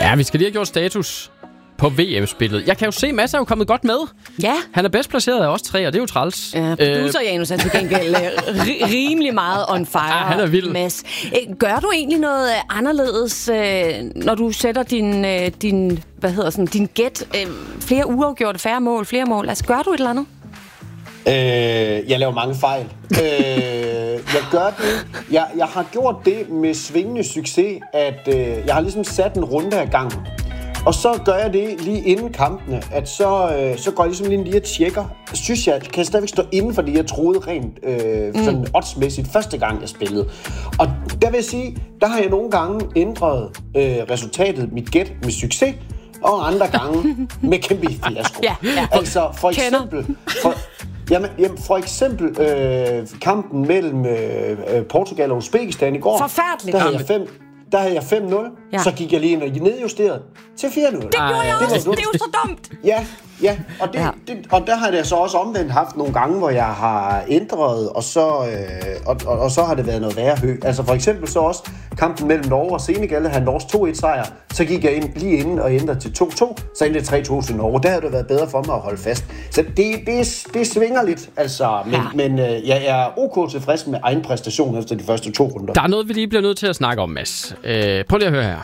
Ja, vi skal lige have gjort status på VM-spillet. Jeg kan jo se, Mads er jo kommet godt med. Ja. Han er bedst placeret af os tre, og det er jo træls. Ja, producer Janus er til gengæld rimelig meget on fire. Ja, han er vild. Mads. Gør du egentlig noget anderledes, når du sætter din gæt? Flere uafgjorte, færre mål, flere mål. Altså, gør du et eller andet? Jeg laver mange fejl. Jeg gør det. Jeg har gjort det med svingende succes, at jeg har ligesom sat en runde af gangen. Og så gør jeg det lige inden kampene, at så går jeg ligesom lige og tjekker. Synes jeg, kan jeg stadigvæk stå inden for det, jeg troede rent sådan oddsmæssigt første gang, jeg spillede. Og der vil jeg sige, der har jeg nogle gange ændret resultatet, mit gæt med succes, og andre gange med kæmpe fiasko. Ja. Altså for eksempel kampen mellem Portugal og Uzbekistan i går. Forfærdeligt. Der havde jeg 5-0, ja. Så gik jeg lige ind og nedjusterede til 4-0. Det gjorde jeg også, det er jo så dumt. Ja, og der har jeg så også omvendt haft nogle gange, hvor jeg har ændret, og så har det været noget værre hø. Altså for eksempel så også kampen mellem Norge og Senegal, havde Norges 2-1-sejr, så gik jeg lige ind og ændrede til 2-2, så endte det 3-2 til Norge. Der havde det været bedre for mig at holde fast. Så det svinger lidt, altså, men jeg er ok tilfreds med egen præstation efter de første 2 runder. Der er noget, vi lige bliver nødt til at snakke om, Mads. Prøv lige at høre her.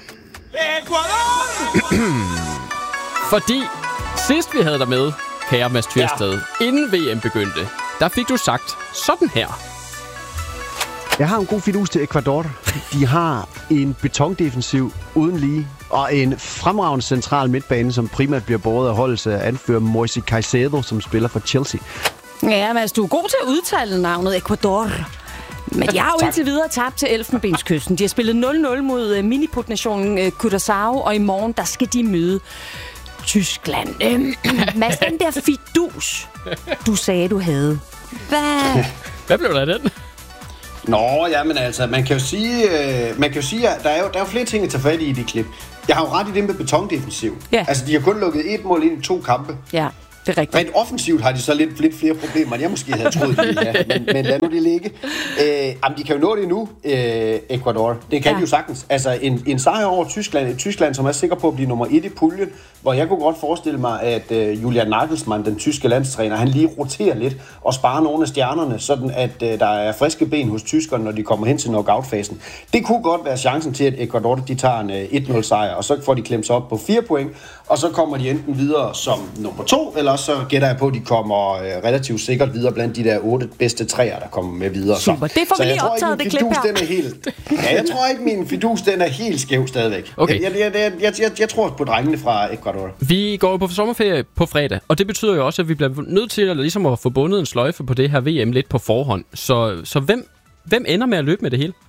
Fordi sidst vi havde dig med, kære Mads Tvirsted, inden VM begyndte, der fik du sagt sådan her. Jeg har en god fidus til Ecuador. De har en betondefensiv uden lige, og en fremragende central midtbane, som primært bliver båret af holdets anfører Moise Caicedo, som spiller for Chelsea. Ja, Mads, du er god til at udtale navnet Ecuador. Men de har jo indtil videre tabt til Elfenbenskysten. De har spillet 0-0 mod miniputnationen Curaçao, og i morgen, der skal de møde Tyskland. Mads, den der fidus, du sagde, du havde. Hvad blev der af den? Nå, jamen altså, man kan jo sige, at der er jo flere ting at tage fat i det klip. Jeg har jo ret i det med betondefensiv. Ja. Altså, de har kun lukket 1 mål ind i 2 kampe. Ja. Det er rigtigt. Rent offensivt har de så lidt flere problemer, end jeg måske havde troet, de ville have. Men lad nu det ligge. Jamen, de kan jo nå det nu, Ecuador. Det kan de jo sagtens. Altså, en sejr over Tyskland. Et Tyskland, som er sikker på at blive nummer 1 i puljen, hvor jeg kunne godt forestille mig, at Julian Nagelsmann, den tyske landstræner, han lige roterer lidt og sparer nogle af stjernerne, sådan at der er friske ben hos tyskerne, når de kommer hen til knockout-fasen. Det kunne godt være chancen til, at Ecuador de tager en 1-0 sejr, og så får de klemt sig op på 4 point, og så kommer de enten videre som nummer 2, eller så gætter jeg på, at de kommer relativt sikkert videre blandt de der 8 bedste træer, der kommer med videre. Super, det får vi lige optaget, det klip her. Jeg tror ikke, min fidus den er helt skæv stadigvæk. Okay. Jeg tror på drengene fra Ecuador. Vi går på sommerferie på fredag, og det betyder jo også, at vi bliver nødt til ligesom at få bundet en sløjfe på det her VM lidt på forhånd. Så hvem ender med at løbe med det hele?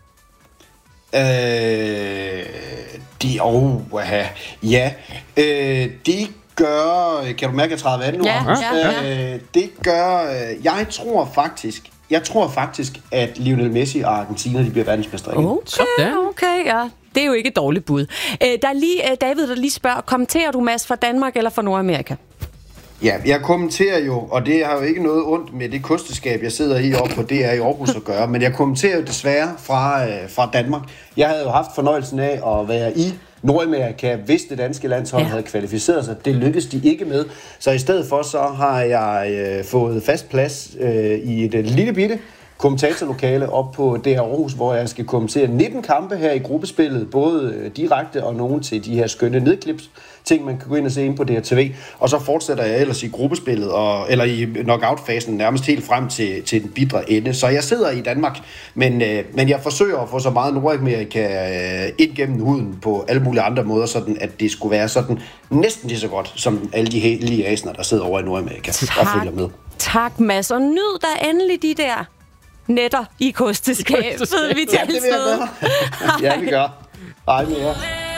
Det gør... Kan du mærke, at jeg træder vandet nu? Ja. Det gør... Jeg tror faktisk, at Lionel Messi og Argentina, de bliver verdensmestre igen. Okay, ja. Det er jo ikke et dårligt bud. Der er lige David, der lige spørger, kommenterer du, Mads, fra Danmark eller fra Nordamerika? Ja, jeg kommenterer jo, og det har jo ikke noget ondt med det kosteskab, jeg sidder i oppe på DR i Aarhus at gøre, men jeg kommenterer jo desværre fra Danmark. Jeg havde jo haft fornøjelsen af at være i Nordamerika, hvis det danske landshold havde kvalificeret sig. Det lykkedes de ikke med. Så i stedet for, så har jeg fået fast plads i et lille bitte kommentatorlokale op på DR Aarhus, hvor jeg skal kommentere 19 kampe her i gruppespillet, både direkte og nogle til de her skønne nedklips, ting man kan gå ind og se ind på DRTV, og så fortsætter jeg ellers i gruppespillet, eller i knockout-fasen nærmest helt frem til den bitre ende. Så jeg sidder i Danmark, men jeg forsøger at få så meget Nordamerika ind gennem huden på alle mulige andre måder, sådan at det skulle være sådan næsten lige så godt, som alle de hellige asener, der sidder over i Nordamerika og følger med. Tak, Mads, og nyd der endelig de der netter i kosteskabet. Vi tales med. Ja, vi gør. Hej med jer.